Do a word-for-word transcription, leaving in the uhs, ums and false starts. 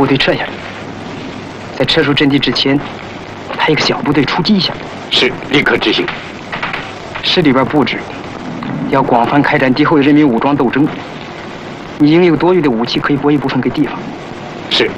队撤下来。在撤出阵地之前，派一个小部队出击一下。 是，立刻执行。 市里边布置要广泛开展敌后人民武装斗争。你应有多余的武器，可以拨一部分给地方。 是。